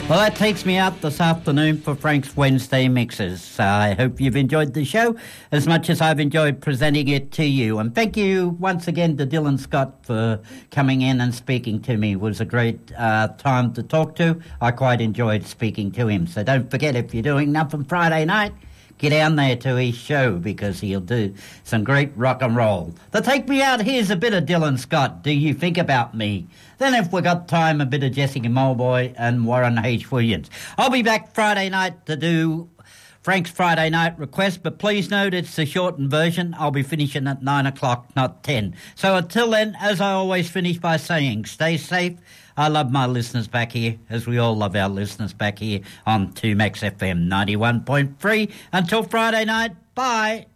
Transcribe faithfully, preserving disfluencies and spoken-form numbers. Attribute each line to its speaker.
Speaker 1: Well, that takes me out this afternoon for Frank's Wednesday Mixes. Uh, I hope you've enjoyed the show as much as I've enjoyed presenting it to you. And thank you once again to Dylan Scott for coming in and speaking to me. It was a great uh, time to talk to. I quite enjoyed speaking to him. So don't forget, if you're doing nothing Friday night, get down there to his show because he'll do some great rock and roll. To take me out, here's a bit of Dylan Scott, Do You Think About Me? Then if we got time, a bit of Jessica Mulboy and Warren H. Williams. I'll be back Friday night to do Frank's Friday Night Request, but please note it's the shortened version. I'll be finishing at nine o'clock, not ten. So until then, as I always finish by saying, stay safe. I love my listeners back here, as we all love our listeners back here on two Max F M ninety-one point three. Until Friday night, bye.